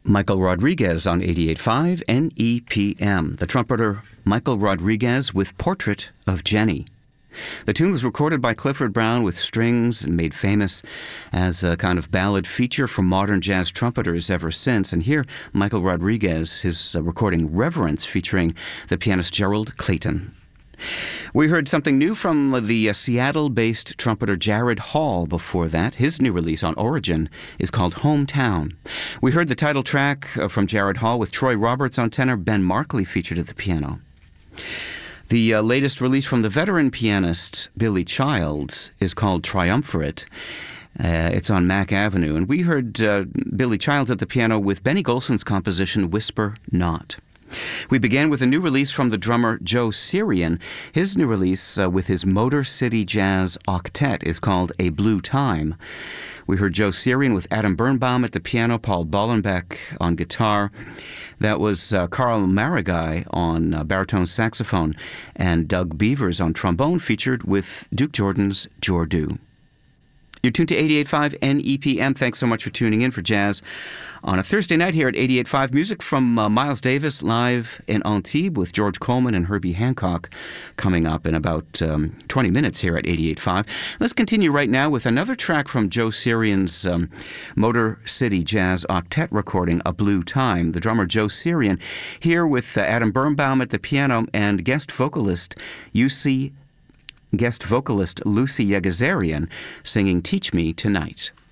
Michael Rodriguez on 88.5 NEPM. The trumpeter Michael Rodriguez with Portrait of Jenny. The tune was recorded by Clifford Brown with strings and made famous as a kind of ballad feature for modern jazz trumpeters ever since. And here, Michael Rodriguez, his recording Reverence, featuring the pianist Gerald Clayton. We heard something new from the Seattle-based trumpeter Jared Hall before that. His new release on Origin is called Hometown. We heard the title track from Jared Hall with Troy Roberts on tenor, Ben Markley featured at the piano. The latest release from the veteran pianist Billy Childs is called Triumvirate. It's on Mack Avenue. And we heard Billy Childs at the piano with Benny Golson's composition Whisper Not. We began with a new release from the drummer Joe Sirian. His new release with his Motor City Jazz Octet is called A Blue Time. We heard Joe Sirian with Adam Birnbaum at the piano, Paul Bollenbeck on guitar. That was Carl Marigai on baritone saxophone, and Doug Beavers on trombone, featured with Duke Jordan's Jordu. You're tuned to 88.5 NEPM. Thanks so much for tuning in for jazz on a Thursday night here at 88.5. Music from Miles Davis live in Antibes with George Coleman and Herbie Hancock coming up in about 20 minutes here at 88.5. Let's continue right now with another track from Joe Sirian's Motor City Jazz Octet recording, A Blue Time. The drummer Joe Sirian here with Adam Birnbaum at the piano and guest vocalist Lucy Yegazarian singing Teach Me Tonight.